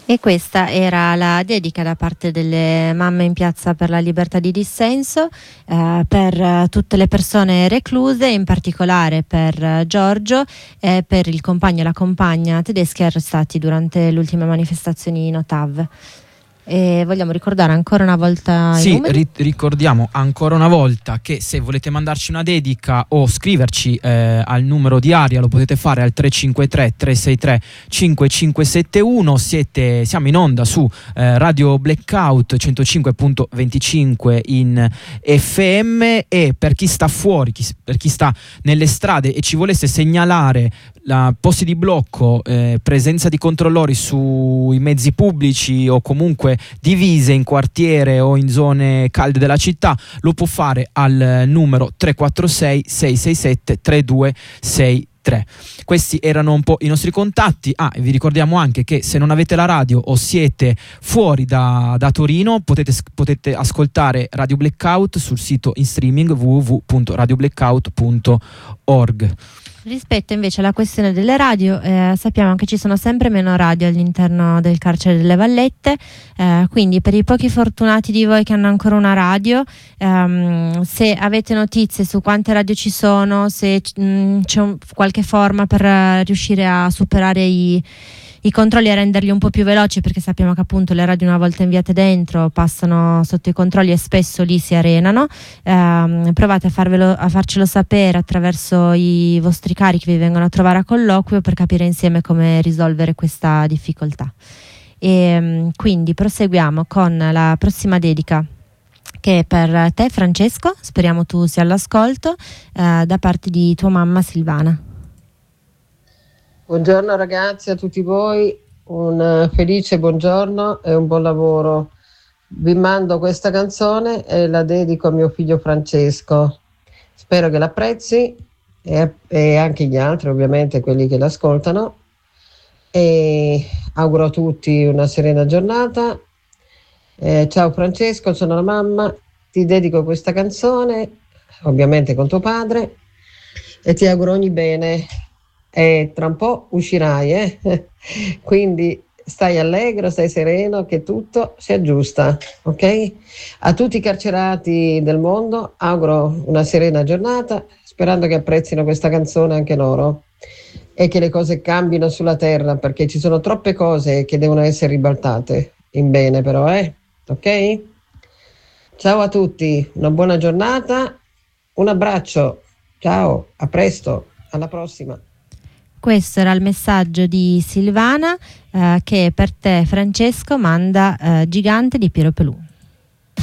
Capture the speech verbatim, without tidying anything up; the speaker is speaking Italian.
E questa era la dedica da parte delle mamme in piazza per la libertà di dissenso eh, per tutte le persone recluse, in particolare per Giorgio e per il compagno e la compagna tedeschi arrestati durante le ultime manifestazioni in Ottav. E vogliamo ricordare ancora una volta sì, i numeri? Ri- ricordiamo ancora una volta che se volete mandarci una dedica o scriverci eh, al numero di Aria lo potete fare al tre cinque tre tre sei tre cinque cinque sette uno. Siete, siamo in onda su eh, Radio Blackout centocinque virgola venticinque in F M, e per chi sta fuori, chi, per chi sta nelle strade e ci volesse segnalare la posti di blocco, eh, presenza di controllori sui mezzi pubblici o comunque divise in quartiere o in zone calde della città, lo può fare al numero tre quattro sei sei sei sette tre due sei tre. Questi erano un po' i nostri contatti. Ah, e vi ricordiamo anche che se non avete la radio o siete fuori da, da Torino, potete, potete ascoltare Radio Blackout sul sito in streaming w w w punto radio blackout punto org. Rispetto invece alla questione delle radio, eh, sappiamo che ci sono sempre meno radio all'interno del carcere delle Vallette, eh, quindi per i pochi fortunati di voi che hanno ancora una radio, ehm, se avete notizie su quante radio ci sono, se mh, c'è un, qualche forma per uh, riuscire a superare i i controlli, a renderli un po' più veloci, perché sappiamo che appunto le radio una volta inviate dentro passano sotto i controlli e spesso lì si arenano. Eh, provate a, farvelo, a farcelo sapere attraverso i vostri carichi che vi vengono a trovare a colloquio per capire insieme come risolvere questa difficoltà. E quindi proseguiamo con la prossima dedica, che è per te Francesco, speriamo tu sia all'ascolto, eh, da parte di tua mamma Silvana. Buongiorno ragazzi, a tutti voi, un felice buongiorno e un buon lavoro. Vi mando questa canzone e la dedico a mio figlio Francesco. Spero che l'apprezzi e, e anche gli altri, ovviamente quelli che l'ascoltano. E auguro a tutti una serena giornata. Eh, ciao Francesco, sono la mamma, ti dedico questa canzone, ovviamente con tuo padre, e ti auguro ogni bene. E tra un po' uscirai, eh? Quindi stai allegro, stai sereno, che tutto si aggiusta, ok? A tutti i carcerati del mondo auguro una serena giornata, sperando che apprezzino questa canzone anche loro e che le cose cambino sulla terra, perché ci sono troppe cose che devono essere ribaltate in bene, però, eh? Ok? Ciao a tutti, una buona giornata, un abbraccio, ciao, a presto, alla prossima. Questo era il messaggio di Silvana, eh, che per te Francesco manda eh, Gigante di Piero Pelù.